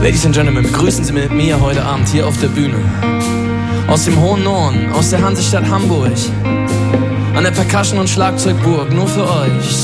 Ladies and Gentlemen, begrüßen Sie mit mir heute Abend hier auf der Bühne. Aus dem hohen Norden, aus der Hansestadt Hamburg. An der Percussion- und Schlagzeugburg, nur für euch.